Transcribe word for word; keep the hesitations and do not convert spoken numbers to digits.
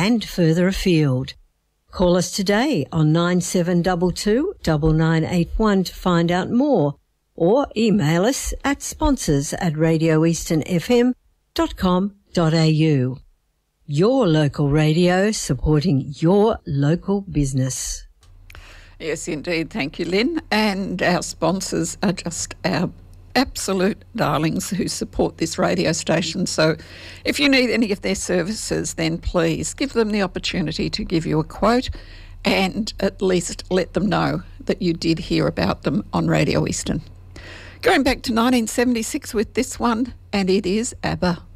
and further afield. Call us today on nine seven two two, nine nine eight one to find out more, or email us at sponsors at radio eastern f m dot com dot a u. Your local radio, supporting your local business. Yes, indeed. Thank you, Lynn. And our sponsors are just our absolute darlings who support this radio station. So if you need any of their services, then please give them the opportunity to give you a quote and at least let them know that you did hear about them on Radio Eastern. Going back to nineteen seventy-six with this one, and it is ABBA.